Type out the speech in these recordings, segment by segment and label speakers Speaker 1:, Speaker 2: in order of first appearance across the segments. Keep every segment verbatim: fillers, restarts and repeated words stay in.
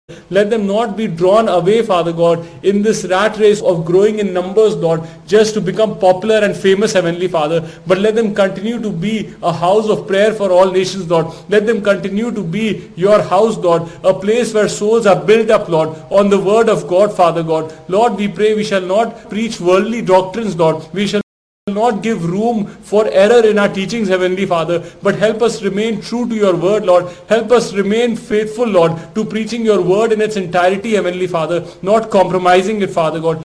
Speaker 1: Let them not be drawn away, Father God, in this rat race of growing in numbers, Lord, just to become popular and famous, Heavenly Father. But let them continue to be a house of prayer for all nations, Lord. Let them continue to be your house, Lord, a place where souls are built up, Lord, on the word of God, Father God. Lord, we pray we shall not preach worldly doctrines, Lord. We shall not give room for error in our teachings, Heavenly Father, but help us remain true to your word, Lord. Help us remain faithful, Lord, to preaching your word in its entirety, Heavenly Father, not compromising it, Father God.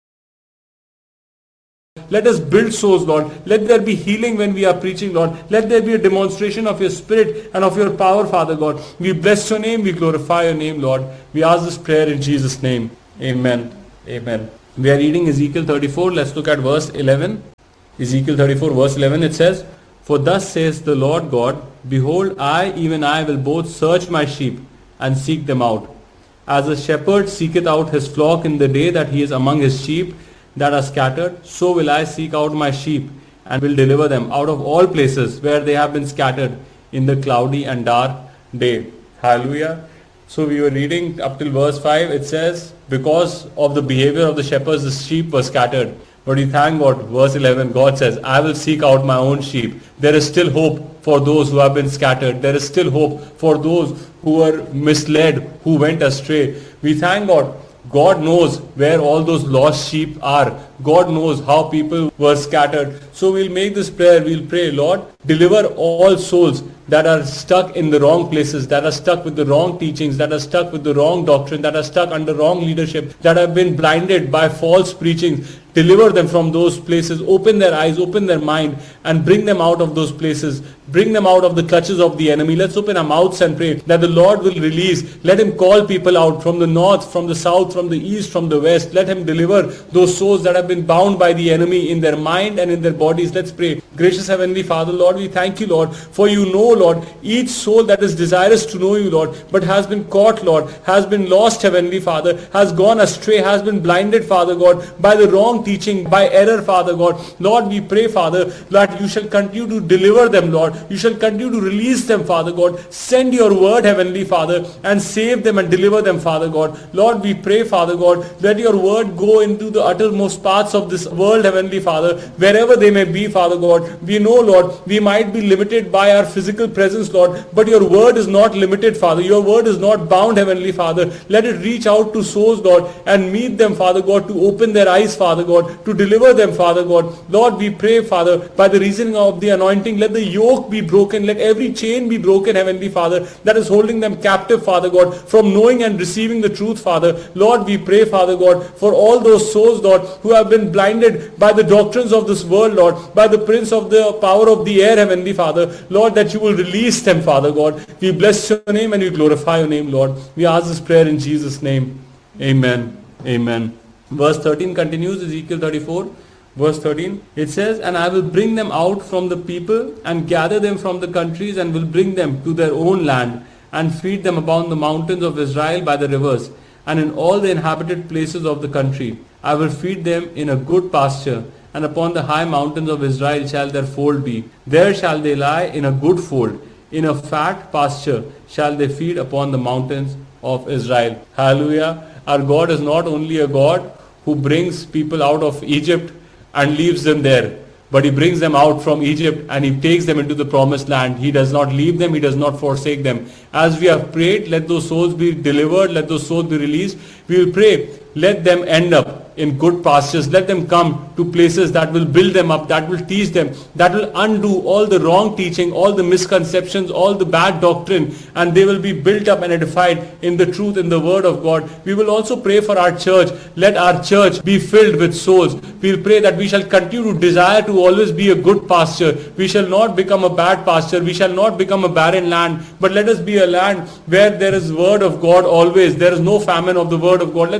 Speaker 1: Let us build souls, Lord. Let there be healing when we are preaching, Lord. Let there be a demonstration of your spirit and of your power, Father God. We bless your name. We glorify your name, Lord. We ask this prayer in Jesus' name. Amen. Amen. We are reading Ezekiel thirty-four. Let's look at verse eleven. Ezekiel thirty-four verse eleven, it says, "For thus says the Lord God, Behold, I, even I, will both search my sheep and seek them out. As a shepherd seeketh out his flock in the day that he is among his sheep that are scattered, so will I seek out my sheep and will deliver them out of all places where they have been scattered in the cloudy and dark day." Hallelujah. So we were reading up till verse five. It says, because of the behavior of the shepherds, the sheep were scattered. But we thank God, verse eleven, God says, I will seek out my own sheep. There is still hope for those who have been scattered. There is still hope for those who were misled, who went astray. We thank God. God knows where all those lost sheep are. God knows how people were scattered. So we'll make this prayer. We'll pray, Lord, deliver all souls that are stuck in the wrong places, that are stuck with the wrong teachings, that are stuck with the wrong doctrine, that are stuck under wrong leadership, that have been blinded by false preaching. Deliver them from those places. Open their eyes, open their mind, and bring them out of those places. Bring them out of the clutches of the enemy. Let's open our mouths and pray that the Lord will release. Let him call people out from the north, from the south, from the east, from the west. Let him deliver those souls that have been bound by the enemy in their mind and in their bodies. Let's pray. Gracious Heavenly Father, Lord, we thank you, Lord, for you know, Lord, each soul that is desirous to know you, Lord, but has been caught, Lord, has been lost, Heavenly Father, has gone astray, has been blinded, Father God, by the wrong teaching, by error, Father God. Lord, we pray, Father, that you shall continue to deliver them, Lord. You shall continue to release them, Father God. Send your word, Heavenly Father, and save them and deliver them, Father God. Lord, we pray, Father God, let your word go into the uttermost parts of this world, Heavenly Father, wherever they may be, Father God. We know, Lord, we might be limited by our physical presence, Lord, but your word is not limited, Father. Your word is not bound, Heavenly Father. Let it reach out to souls, Lord, and meet them, Father God, to open their eyes, Father God, to deliver them, Father God. Lord, we pray, Father, by the reasoning of the anointing, let the yoke be broken, let every chain be broken, Heavenly Father, that is holding them captive, Father God, from knowing and receiving the truth, Father. Lord, we pray, Father God, for all those souls, Lord, who have been blinded by the doctrines of this world, Lord, by the prince of the power of the air, Heavenly Father. Lord, that you will release them, Father God. We bless your name and we glorify your name, Lord. We ask this prayer in Jesus' name. Amen. Amen. Verse thirteen continues, Ezekiel thirty-four. Verse thirteen, it says, "And I will bring them out from the people and gather them from the countries and will bring them to their own land and feed them upon the mountains of Israel by the rivers and in all the inhabited places of the country. I will feed them in a good pasture, and upon the high mountains of Israel shall their fold be. There shall they lie in a good fold. In a fat pasture shall they feed upon the mountains of Israel." Hallelujah. Our God is not only a God who brings people out of Egypt and leaves them there, but he brings them out from Egypt and he takes them into the promised land. He does not leave them. He does not forsake them. As we have prayed, let those souls be delivered. Let those souls be released. We will pray, let them end up in good pastures. Let them come to places that will build them up, that will teach them, that will undo all the wrong teaching, all the misconceptions, all the bad doctrine, and they will be built up and edified in the truth, in the word of God. We will also pray for our church. Let our church be filled with souls. We will pray that we shall continue to desire to always be a good pasture. We shall not become a bad pasture. We shall not become a barren land, but let us be a land where there is word of God always. There is no famine of the word of God. Let's open our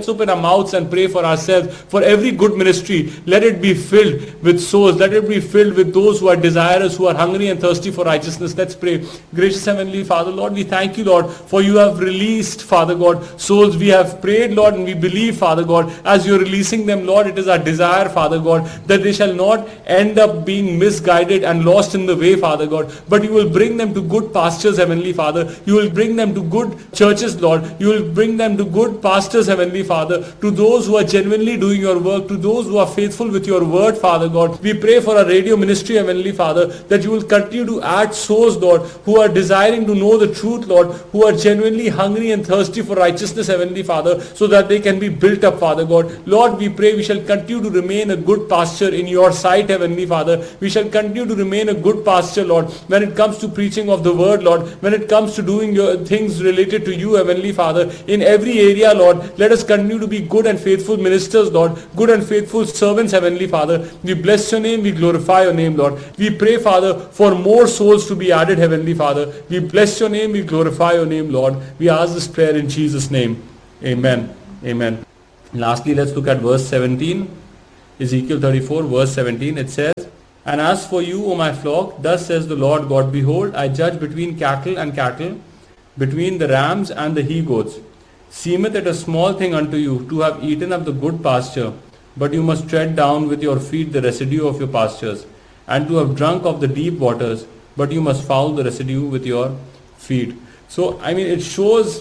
Speaker 1: mouths and pray for ourselves, for every good ministry. Let it be filled with souls. Let it be filled with those who are desirous, who are hungry and thirsty for righteousness. Let's pray. Gracious Heavenly Father, Lord, we thank you, Lord, for you have released, Father God, souls. We have prayed, Lord, and we believe, Father God, as you're releasing them, Lord, it is our desire, Father God, that they shall not end up being misguided and lost in the way, Father God, but you will bring them to good pastures, Heavenly Father. You will bring them to good churches, Lord. You will bring them to good pastors, Heavenly Father, to those who are genuinely doing your work, to those who are faithful with your word, Father God. We pray for our radio ministry, Heavenly Father, that you will continue to add souls, Lord, who are desiring to know the truth, Lord, who are genuinely hungry and thirsty for righteousness, Heavenly Father, so that they can be built up, Father God. Lord, we pray we shall continue to remain a good pasture in your sight, Heavenly Father. We shall continue to remain a good pasture, Lord, when it comes to preaching of the word, Lord, when it comes to doing your things related to you, Heavenly Father, in every area, Lord. Let us continue to be good and faithful ministers, Lord, good and faithful servants, Heavenly Father. We bless your name, we glorify your name, Lord. We pray, Father, for more souls to be added, Heavenly Father. We bless your name, we glorify your name, Lord. We ask this prayer in Jesus' name. Amen. Amen. Lastly, let's look at verse seventeen. Ezekiel thirty-four, verse seventeen. It says, "And as for you, O my flock, thus says the Lord God, behold, I judge between cattle and cattle, between the rams and the he-goats. Seemeth it a small thing unto you to have eaten of the good pasture, but you must tread down with your feet the residue of your pastures, and to have drunk of the deep waters, but you must foul the residue with your feet." So, I mean, it shows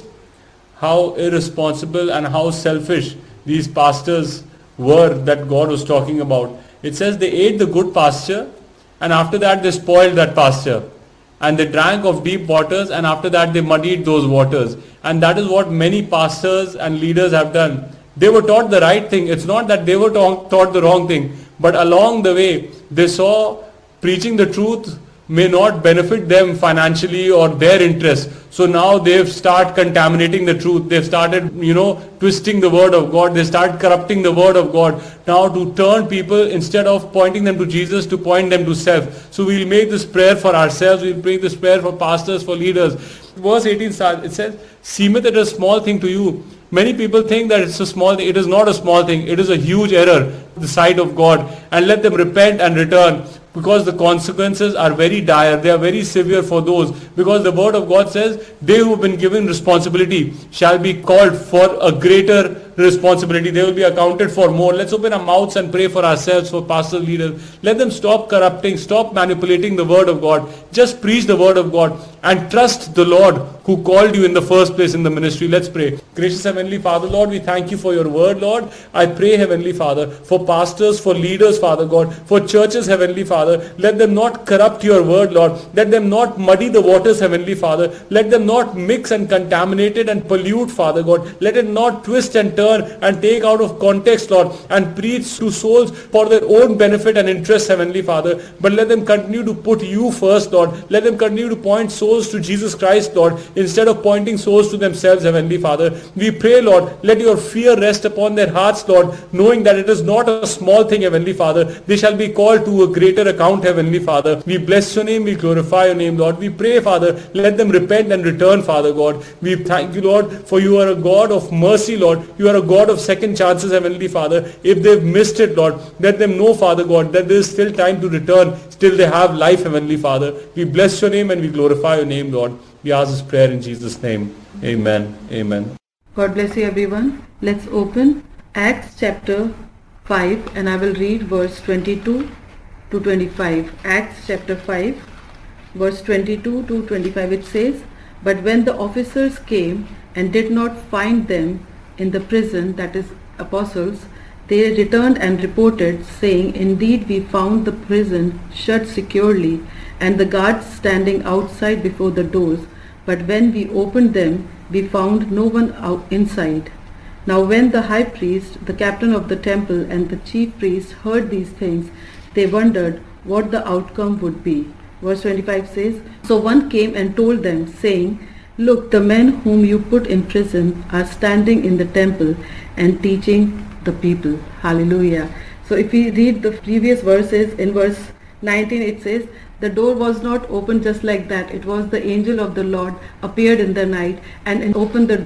Speaker 1: how irresponsible and how selfish these pastors were that God was talking about. It says they ate the good pasture, and after that they spoiled that pasture. And they drank of deep waters, and after that they muddied those waters. And that is what many pastors and leaders have done. They were taught the right thing. It's not that they were taught the wrong thing, but along the way they saw preaching the truth may not benefit them financially or their interest. So now they've started contaminating the truth. They've started, you know, twisting the word of God. They start corrupting the word of God. Now to turn people, instead of pointing them to Jesus, to point them to self. So we'll make this prayer for ourselves. We'll make this prayer for pastors, for leaders. Verse eighteen starts, it says, "Seemeth it a small thing to you." Many people think that it's a small thing. It is not a small thing. It is a huge error in the sight of God. And let them repent and return, because the consequences are very dire. They are very severe for those, because the word of God says they who have been given responsibility shall be called for a greater responsibility. They will be accounted for more. Let's open our mouths and pray for ourselves, for pastor leaders. Let them stop corrupting, stop manipulating the word of God. Just preach the word of God and trust the Lord who called you in the first place in the ministry. Let's pray. Gracious Heavenly Father, Lord, we thank you for your word, Lord. I pray, Heavenly Father, for pastors, for leaders, Father God, for churches, Heavenly Father. Let them not corrupt your word, Lord. Let them not muddy the waters, Heavenly Father. Let them not mix and contaminate it and pollute, Father God. Let it not twist and turn and take out of context, Lord, and preach to souls for their own benefit and interest, Heavenly Father. But let them continue to put you first, Lord. Let them continue to point souls to Jesus Christ, Lord, instead of pointing souls to themselves, Heavenly Father. We pray, Lord, let your fear rest upon their hearts, Lord, knowing that it is not a small thing, Heavenly Father. They shall be called to a greater account, Heavenly Father. We bless your name, we glorify your name, Lord. We pray, Father, let them repent and return, Father God. We thank you, Lord, for you are a God of mercy, Lord. You are a God of second chances, Heavenly Father. If they've missed it, Lord, let them know, Father God, that there is still time to return. Still they have life, Heavenly Father. We bless your name and we glorify your name, Lord. We ask this prayer in Jesus' name. Amen. Amen.
Speaker 2: God bless you, everyone. Let's open Acts chapter five, and I will read verse twenty-two to twenty-five. Acts chapter five, verse twenty-two to twenty-five. It says, "But when the officers came and did not find them in the prison," that is apostles, "they returned and reported, saying, Indeed we found the prison shut securely, and the guards standing outside before the doors. But when we opened them, we found no one out inside. Now when the high priest, the captain of the temple, and the chief priests heard these things, they wondered what the outcome would be." Verse twenty-five says, "So one came and told them, saying, Look, the men whom you put in prison are standing in the temple and teaching the people." Hallelujah. So if we read the previous verses, in verse nineteen it says, the door was not opened just like that. It was the angel of the Lord appeared in the night and opened the door,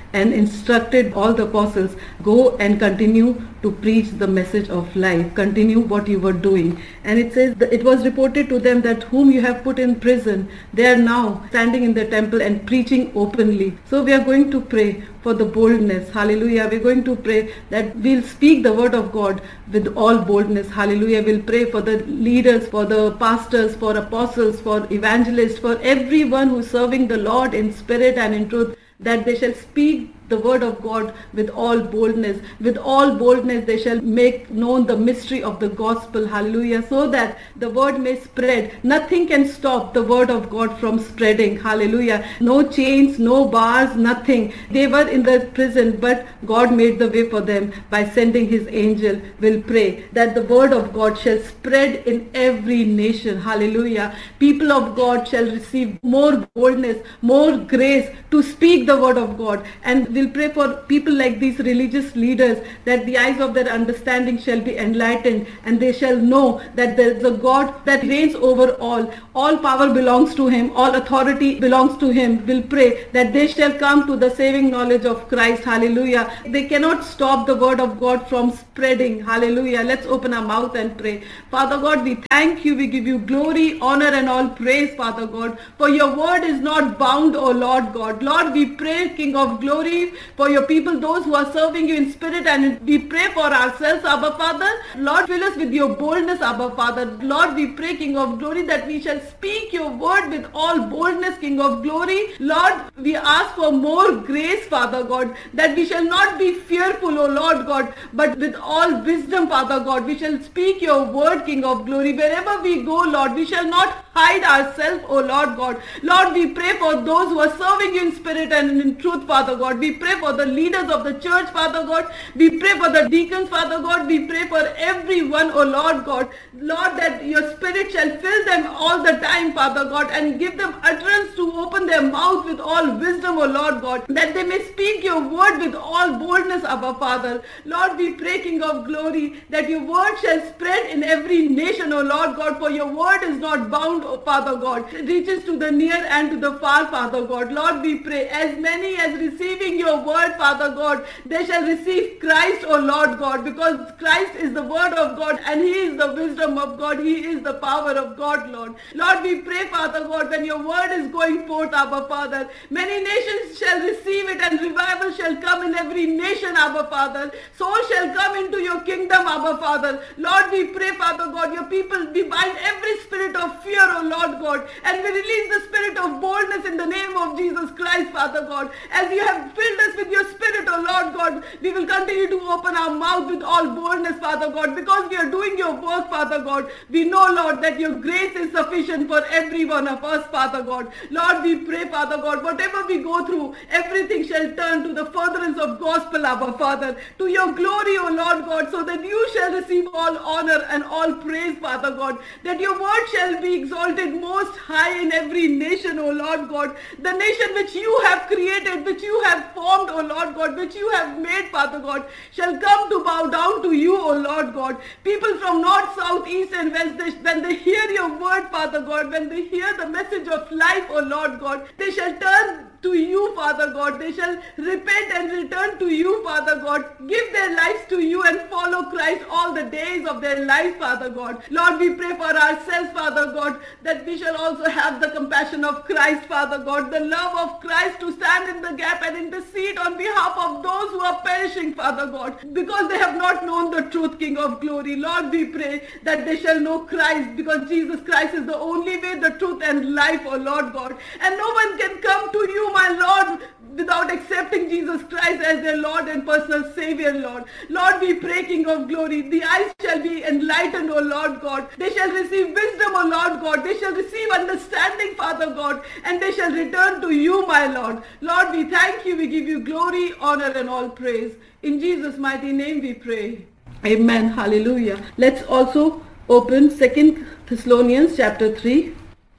Speaker 2: and instructed all the apostles, go and continue to preach the message of life, continue what you were doing. And it says that it was reported to them that whom you have put in prison, they are now standing in the temple and preaching openly. So we are going to pray for the boldness. Hallelujah. We're going to pray that we'll speak the word of God with all boldness. Hallelujah. We'll pray for the leaders, for the pastors, for apostles, for evangelists, for everyone who's serving the Lord in spirit and in truth, that they shall speak the word of God with all boldness. With all boldness they shall make known the mystery of the gospel. Hallelujah. So that the word may spread. Nothing can stop the word of God from spreading. Hallelujah. No chains, no bars, nothing. They were in the prison, but God made the way for them by sending his angel. We'll pray that the word of God shall spread in every nation. Hallelujah. People of God shall receive more boldness, more grace to speak the word of God. And we'll pray for people like these religious leaders, that the eyes of their understanding shall be enlightened and they shall know that there is a God that reigns over all. All power belongs to him. All authority belongs to him. We'll pray that they shall come to the saving knowledge of Christ. Hallelujah. They cannot stop the word of God from spreading. Hallelujah. Let's open our mouth and pray. Father God, we thank you. We give you glory, honor and all praise, Father God, for your word is not bound, O Lord God. Lord, we pray, King of glory, for your people, those who are serving you in spirit, and we pray for ourselves, Abba Father. Lord, fill us with your boldness, Abba Father. Lord, we pray, King of glory, that we shall speak your word with all boldness, King of glory. Lord, we ask for more grace, Father God, that we shall not be fearful, O Lord God, but with all wisdom, Father God, we shall speak your word, King of glory. Wherever we go, Lord, we shall not hide ourselves, O Lord God. Lord, we pray for those who are serving you in spirit and in truth, Father God. We pray for the leaders of the church, Father God. We pray for the deacons, Father God. We pray for everyone, O Lord God. Lord, that your spirit shall fill them all the time, Father God, and give them utterance to open their mouth with all wisdom, O Lord God, that they may speak your word with all boldness, Abba Father. Lord, we pray, King of glory, that your word shall spread in every nation, O Lord God, for your word is not bound, O Father God. It reaches to the near and to the far, Father God. Lord, we pray, as many as receiving your word, Father God, they shall receive Christ, O Lord God, because Christ is the word of God and he is the wisdom of God. He is the power of God, Lord. Lord, we pray, Father God, when your word is going forth, Abba Father, many nations shall receive it and revival shall come in every nation, Abba Father. Souls shall come into your kingdom, Abba Father. Lord, we pray, Father God, your people, we bind every spirit of fear, O Lord God, and we release the spirit of boldness in the name of Jesus Christ, Father God. As you have filled us with your spirit, O Lord God, we will continue to open our mouth with all boldness, Father God, because we are doing your work, Father God. We know, Lord, that your grace is sufficient for every one of us, Father God. Lord, we pray, Father God, whatever we go through, everything shall turn to the furtherance of gospel, Abba Father, to your glory, O Lord God, so that you shall receive all honor and all praise, Father God, that your word shall be exalted most high in every nation, O Lord God, the nation which you have created, which you have formed, O Lord God, which you have made, Father God, shall come to bow down to you, O Lord God. People from north, south, east and west, they, when they hear your word, Father God, when they hear the message of life, O Lord God, they shall turn to you, Father God. They shall repent and return to you, Father God. Give their lives to you and follow Christ all the days of their life, Father God. Lord, we pray for ourselves, Father God, that we shall also have the compassion of Christ, Father God, the love of Christ to stand in the gap and intercede on behalf of those who are perishing, Father God, because they have not known the truth, King of glory. Lord, we pray that they shall know Christ, because Jesus Christ is the only way, the truth and life, O Lord God. And no one can come to you, my Lord, without accepting Jesus Christ as their Lord and personal Savior, Lord. Lord, we pray, King of glory, the eyes shall be enlightened, O Lord God. They shall receive wisdom, O Lord God. They shall receive understanding, Father God, and they shall return to you, my Lord. Lord, we thank you. We give you glory, honor, and all praise. In Jesus' mighty name we pray. Amen. Hallelujah. Let's also open Second Thessalonians chapter three.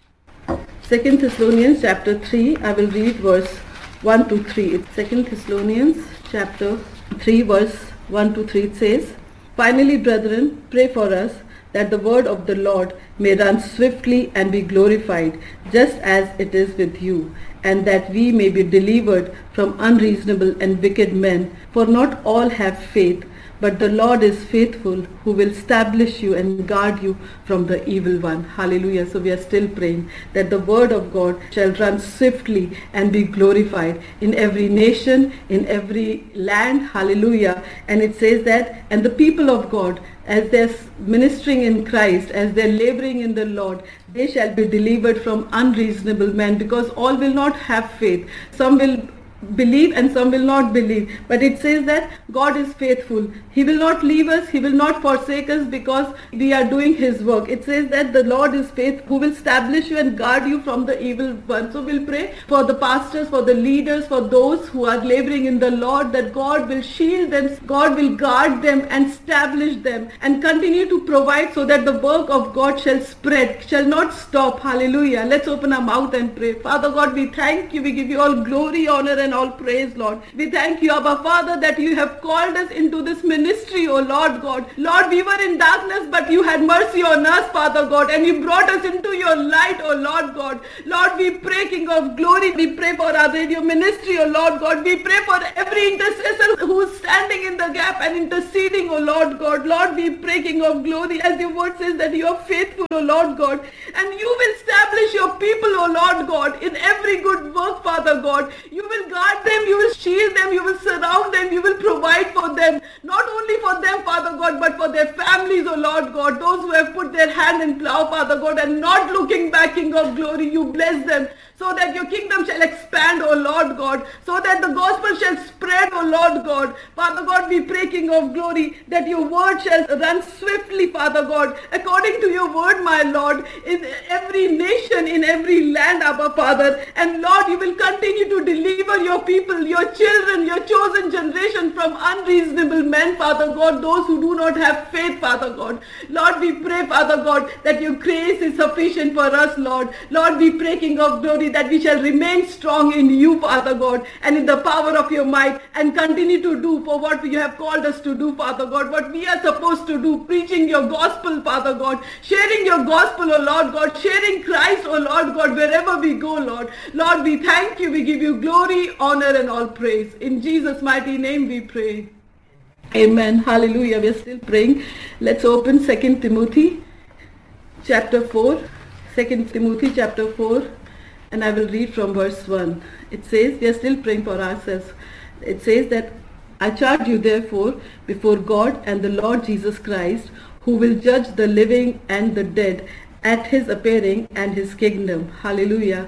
Speaker 2: Second Thessalonians chapter three, I will read verse one to three. It's Second Thessalonians chapter three, verse one to three. It says, "Finally, brethren, pray for us, that the word of the Lord may run swiftly and be glorified, just as it is with you, and that we may be delivered from unreasonable and wicked men. For not all have faith, but the Lord is faithful, who will establish you and guard you from the evil one. Hallelujah. So we are still praying that the word of God shall run swiftly and be glorified in every nation, in every land. Hallelujah. And it says that, and the people of God, as they're ministering in Christ, as they're laboring in the Lord, they shall be delivered from unreasonable men, because all will not have faith. Some will believe and some will not believe, but it says that God is faithful. He will not leave us, He will not forsake us, because we are doing His work. It says that the Lord is faithful, who will establish you and guard you from the evil one. So we'll pray for the pastors, for the leaders, for those who are laboring in the Lord, that God will shield them, God will guard them and establish them and continue to provide, so that the work of God shall spread, shall not stop. Hallelujah. Let's open our mouth and pray. Father God, we thank you, we give you all glory, honor and all praise, Lord. We thank you, Abba Father, that you have called us into this ministry, O Lord God. Lord, we were in darkness, but you had mercy on us, Father God, and you brought us into your light, O Lord God. Lord, we pray, King of glory, we pray for our radio ministry, O Lord God. We pray for every intercessor who is standing in the gap and interceding, O Lord God. Lord, we pray, King of glory, as your word says that you are faithful, O Lord God, and you will establish your people, O Lord God, in every good work, Father God. You will guard them, you will shield them, you will surround them, you will provide for them, not only for them, Father God, but for their families, O Lord God, those who have put their hand in plow, Father God, and not looking back, King of glory. You bless them, so that your kingdom shall expand, O Lord God, so that the gospel shall spread, O Lord God. Father God, we pray, King of glory, that your word shall run swiftly, Father God, according to your word, my Lord, in every nation, in every land, Abba Father. And Lord, you will continue to deliver your people, your children, your chosen generation from unreasonable men, Father God, those who do not have faith, Father God. Lord, we pray, Father God, that your grace is sufficient for us, Lord. Lord, we pray, King of glory, that we shall remain strong in you, Father God, and in the power of your might, and continue to do for what you have called us to do, Father God, what we are supposed to do, preaching your gospel, Father God, sharing your gospel, O Lord God, sharing Christ, O Lord God, wherever we go, Lord. Lord, we thank you, we give you glory, honor and all praise. In Jesus' mighty name we pray. Amen. Hallelujah. We are still praying. Let's open Second Timothy chapter four. Second Timothy chapter four. And I will read from verse one. It says, we are still praying for ourselves. It says that, I charge you therefore before God and the Lord Jesus Christ, who will judge the living and the dead at his appearing and his kingdom. Hallelujah.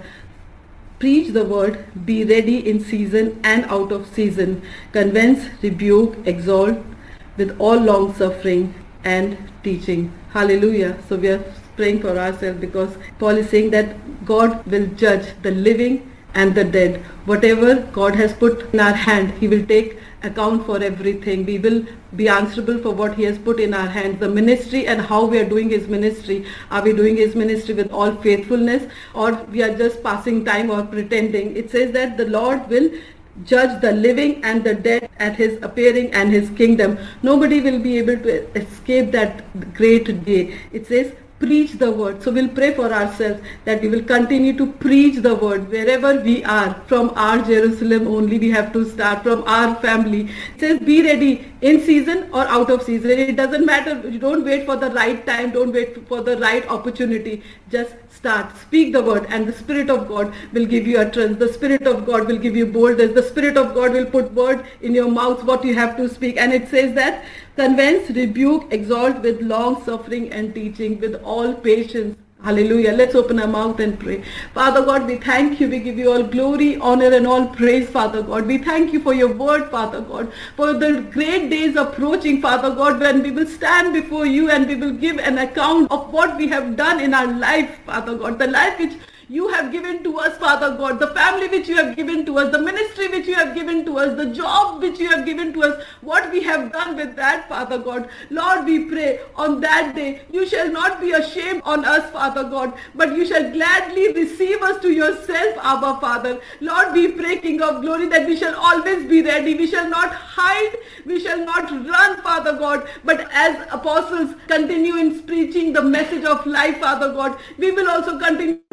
Speaker 2: Preach the word, be ready in season and out of season. Convince, rebuke, exhort with all long suffering and teaching. Hallelujah. So we are praying for ourselves, because Paul is saying that God will judge the living and the dead. Whatever God has put in our hand, He will take account for everything. We will be answerable for what He has put in our hands. The ministry and how we are doing His ministry. Are we doing His ministry with all faithfulness, or we are just passing time or pretending? It says that the Lord will judge the living and the dead at his appearing and his kingdom. Nobody will be able to escape that great day. It says, preach the word. So we'll pray for ourselves that we will continue to preach the word wherever we are. From our Jerusalem only we have to start, from our family. It says be ready in season or out of season. It doesn't matter. You don't wait for the right time. Don't wait for the right opportunity. Just start. Speak the word, and the Spirit of God will give you utterance. The Spirit of God will give you boldness. The Spirit of God will put word in your mouth what you have to speak. And it says that convince, rebuke, exhort with long suffering and teaching, with all patience. Hallelujah. Let's open our mouth and pray. Father God, we thank you. We give you all glory, honor and all praise, Father God. We thank you for your word, Father God, for the great days approaching, Father God, when we will stand before you and we will give an account of what we have done in our life, Father God, the life which you have given to us, Father God, the family which you have given to us, the ministry which you have given to us, the job which you have given to us, what we have done with that, Father God. Lord, we pray on that day, you shall not be ashamed on us, Father God, but you shall gladly receive us to yourself, Abba, Father. Lord, we pray, King of glory, that we shall always be ready. We shall not hide. We shall not run, Father God, but as apostles continue in preaching the message of life, Father God, we will also continue to you,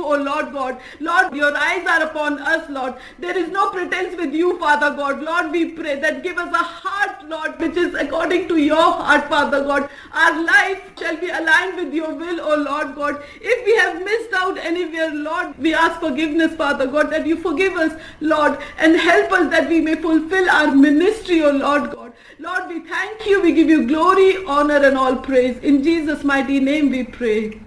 Speaker 2: oh Lord God. Lord, your eyes are upon us, Lord. There is no pretense with you, Father God. Lord, we pray that give us a heart, Lord, which is according to your heart, Father God. Our life shall be aligned with your will, oh Lord God. If we have missed out anywhere, Lord, we ask forgiveness, Father God, that you forgive us, Lord, and help us that we may fulfill our ministry, oh Lord God. Lord, we thank you. We give you glory, honor, and all praise. In Jesus' mighty name we pray.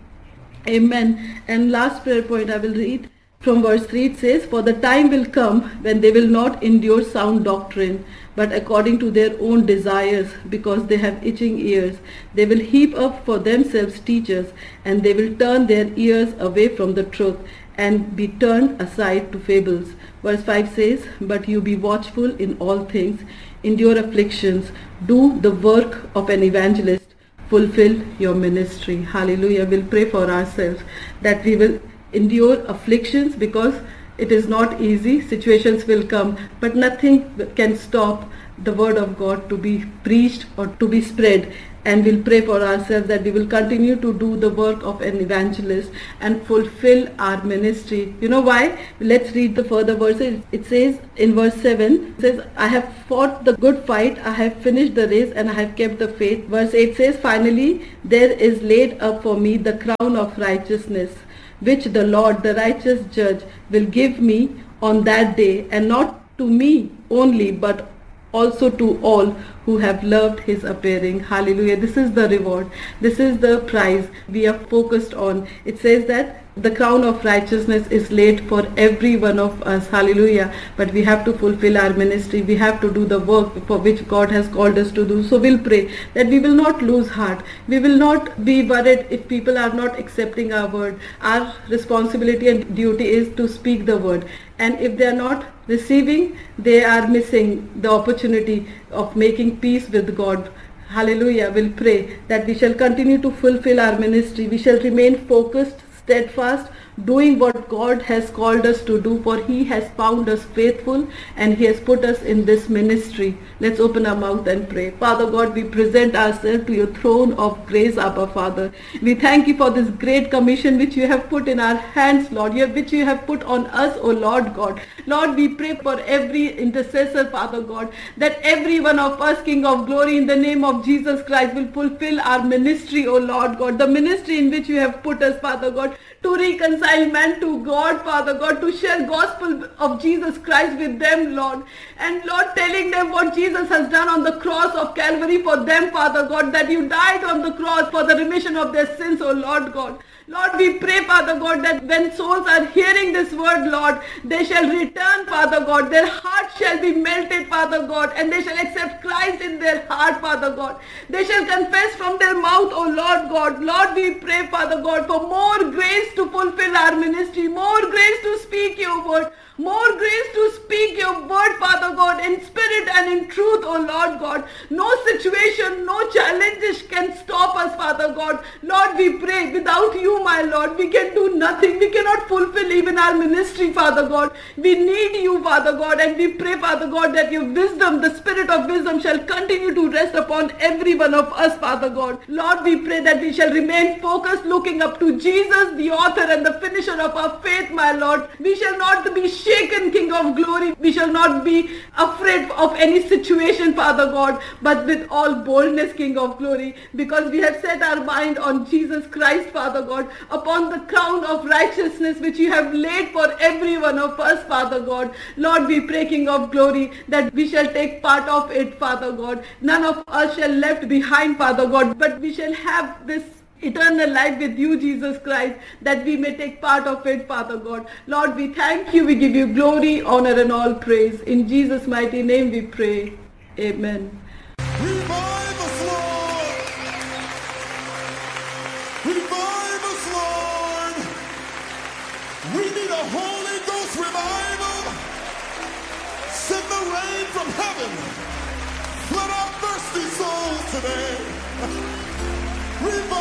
Speaker 2: Amen. And last prayer point I will read from verse three. It says, for the time will come when they will not endure sound doctrine, but according to their own desires, because they have itching ears, they will heap up for themselves teachers, and they will turn their ears away from the truth and be turned aside to fables. Verse five says, but you be watchful in all things, endure afflictions, do the work of an evangelist, fulfill your ministry. Hallelujah. We'll pray for ourselves that we will endure afflictions, because it is not easy. Situations will come, but nothing can stop the word of God to be preached or to be spread. And we'll pray for ourselves that we will continue to do the work of an evangelist and fulfill our ministry. You know why? Let's read the further verses. It says in verse seven, it says, I have fought the good fight, I have finished the race, and I have kept the faith. Verse eight says, finally, there is laid up for me the crown of righteousness, which the Lord, the righteous judge, will give me on that day, and not to me only, but also to all who have loved his appearing. Hallelujah. This is the reward. This is the prize we are focused on. It says that the crown of righteousness is laid for every one of us. Hallelujah. But we have to fulfill our ministry. We have to do the work for which God has called us to do. So we'll pray that we will not lose heart. We will not be worried if people are not accepting our word. Our responsibility and duty is to speak the word. And if they are not receiving, they are missing the opportunity of making peace with God. Hallelujah. We'll pray that we shall continue to fulfill our ministry. We shall remain focused, steadfast, doing what God has called us to do, for he has found us faithful and he has put us in this ministry. Let's open our mouth and pray. Father God, we present ourselves to your throne of grace, Abba Father. We thank you for this great commission which you have put in our hands, Lord, which you have put on us, O Lord God. Lord, we pray for every intercessor, Father God, that every one of us, King of glory, in the name of Jesus Christ, will fulfill our ministry, O Lord God, the ministry in which you have put us, Father God, to reconcile man to God, Father God, to share gospel of Jesus Christ with them, Lord. And Lord, telling them what Jesus has done on the cross of Calvary for them, Father God, that you died on the cross for the remission of their sins, O Lord God. Lord, we pray, Father God, that when souls are hearing this word, Lord, they shall return, Father God. Their heart shall be melted, Father God, and they shall accept Christ in their heart, Father God. They shall confess from their mouth, O Lord God. Lord, we pray, Father God, for more grace to fulfill our ministry, more grace to speak your word, more grace to speak your word, Father God, in spirit and in truth, O Lord God. No situation, no challenges can stop us, Father God. Lord, we pray, without you, my Lord, we can do nothing. We cannot fulfill even our ministry, Father God. We need you, Father God, and we pray, Father God, that your wisdom, the spirit of wisdom, shall continue to rest upon every one of us, Father God. Lord, we pray that we shall remain focused, looking up to Jesus, the author and the finisher of our faith, my Lord. We shall not be shaken, King of glory. We shall not be afraid of any situation, Father God, but with all boldness, King of glory, because we have set our mind on Jesus Christ, Father God, upon the crown of righteousness which you have laid for every one of us, Father God. Lord, we pray, King of glory, that we shall take part of it, Father God. None of us shall left behind, Father God, but we shall have this eternal life with you, Jesus Christ, that we may take part of it, Father God. Lord, we thank you. We give you glory, honor, and all praise. In Jesus' mighty name we pray. Amen.
Speaker 3: Revive us, Lord! Revive us, Lord! We need a Holy Ghost revival. Send the rain from heaven. Flood our thirsty souls today. Revive